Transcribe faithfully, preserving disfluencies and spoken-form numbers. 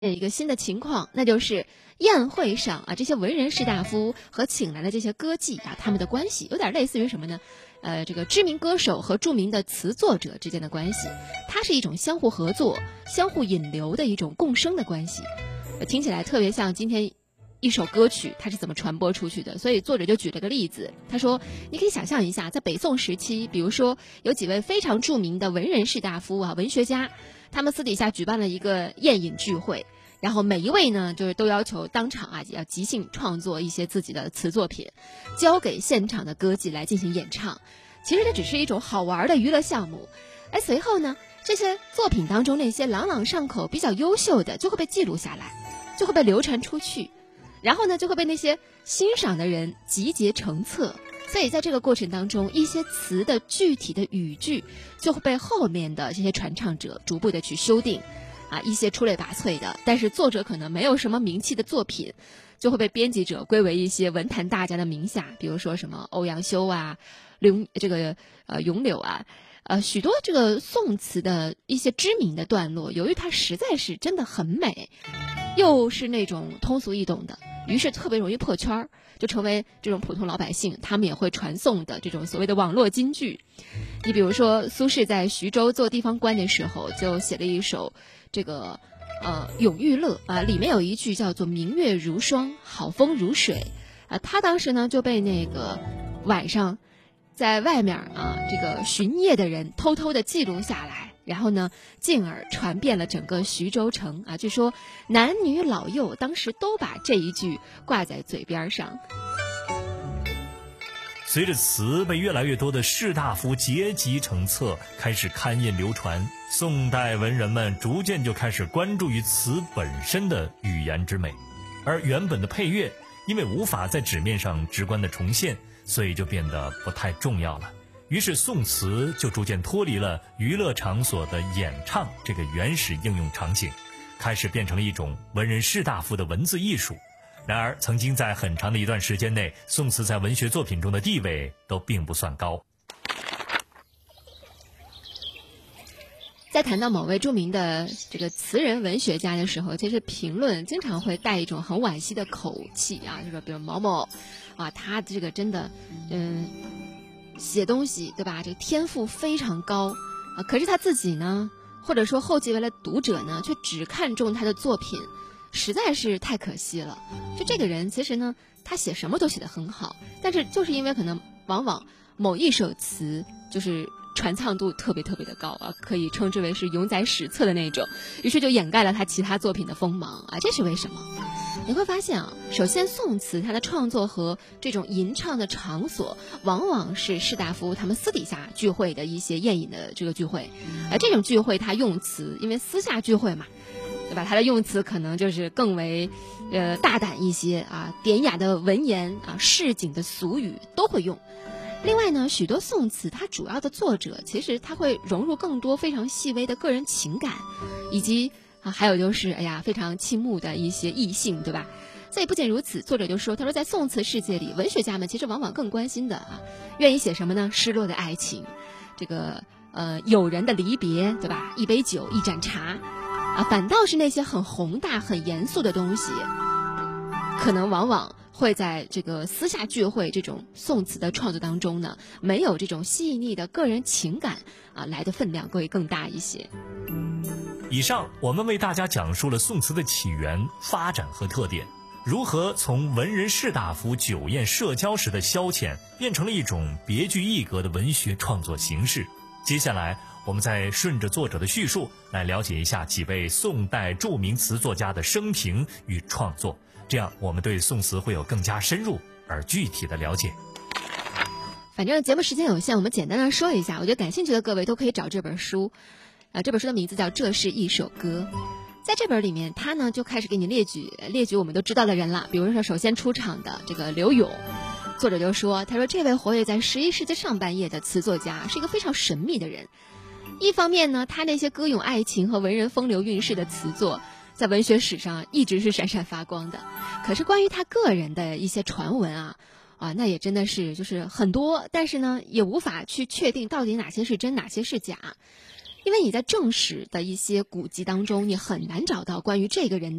有一个新的情况，那就是宴会上啊，这些文人士大夫和请来的这些歌妓啊，他们的关系有点类似于什么呢？呃，这个知名歌手和著名的词作者之间的关系，它是一种相互合作、相互引流的一种共生的关系，呃、听起来特别像今天一首歌曲它是怎么传播出去的。所以作者就举了个例子，他说你可以想象一下，在北宋时期，比如说有几位非常著名的文人士大夫啊、文学家，他们私底下举办了一个宴饮聚会，然后每一位呢就是都要求当场啊要即兴创作一些自己的词作品，交给现场的歌妓来进行演唱。其实这只是一种好玩的娱乐项目。而随后呢，这些作品当中那些朗朗上口比较优秀的就会被记录下来，就会被流传出去，然后呢就会被那些欣赏的人集结成册。所以在这个过程当中，一些词的具体的语句就会被后面的这些传唱者逐步的去修订啊，一些出类拔萃的，但是作者可能没有什么名气的作品，就会被编辑者归为一些文坛大家的名下，比如说什么欧阳修啊、刘这个呃咏柳啊，呃许多这个宋词的一些知名的段落，由于它实在是真的很美，又是那种通俗易懂的，于是特别容易破圈，就成为这种普通老百姓他们也会传颂的这种所谓的网络金句。你比如说苏轼在徐州做地方官的时候，就写了一首这个呃《咏玉乐》啊，里面有一句叫做明月如霜，好风如水啊，他当时呢就被那个晚上在外面啊这个巡夜的人偷偷的记录下来，然后呢进而传遍了整个徐州城啊，据说男女老幼当时都把这一句挂在嘴边上。 随着词被越来越多的士大夫结集成册，开始刊印流传，宋代文人们逐渐就开始关注于词本身的语言之美，而原本的配乐因为无法在纸面上直观的重现，所以就变得不太重要了。于是宋词就逐渐脱离了娱乐场所的演唱这个原始应用场景，开始变成了一种文人士大夫的文字艺术。然而曾经在很长的一段时间内，宋词在文学作品中的地位都并不算高。 在谈到某位著名的这个词人文学家的时候，其实评论经常会带一种很惋惜的口气啊，就说比如某某啊，他这个真的嗯写东西对吧，这个天赋非常高啊，可是他自己呢，或者说后继为了读者呢，却只看重他的作品，实在是太可惜了。就这个人其实呢，他写什么都写得很好，但是就是因为可能往往某一首词就是传唱度特别特别的高啊，可以称之为是永载史册的那种，于是就掩盖了他其他作品的锋芒啊，这是为什么？你会发现啊，首先宋词它的创作和这种吟唱的场所往往是士大夫他们私底下聚会的一些宴饮的这个聚会，而这种聚会它用词，因为私下聚会嘛，对吧？它的用词可能就是更为呃大胆一些啊，典雅的文言啊，市井的俗语都会用。另外呢，许多宋词它主要的作者其实它会融入更多非常细微的个人情感，以及啊还有就是哎呀非常倾慕的一些异性，对吧？所以不仅如此，作者就说，他说在宋词世界里，文学家们其实往往更关心的啊，愿意写什么呢？失落的爱情，这个呃友人的离别，对吧？一杯酒，一盏茶。啊，反倒是那些很宏大、很严肃的东西，可能往往会在这个私下聚会这种宋词的创作当中呢，没有这种细腻的个人情感啊来的分量会更大一些。 以上我们为大家讲述了宋词的起源、发展和特点，如何从文人士大夫酒宴社交时的消遣，变成了一种别具一格的文学创作形式。接下来我们再顺着作者的叙述来了解一下几位宋代著名词作家的生平与创作，这样我们对宋词会有更加深入而具体的了解。 反正节目时间有限，我们简单的说一下，我觉得感兴趣的各位都可以找这本书啊，这本书的名字叫《这是一首歌》。在这本里面，他呢就开始给你列举列举我们都知道的人了，比如说首先出场的这个柳永。作者就说，他说这位活跃在十一世纪上半叶的词作家是一个非常神秘的人。一方面呢，他那些歌咏爱情和文人风流韵事的词作在文学史上一直是闪闪发光的，可是关于他个人的一些传闻啊啊，那也真的是就是很多，但是呢也无法去确定到底哪些是真哪些是假。 因为你在正史的一些古籍当中，你很难找到关于这个人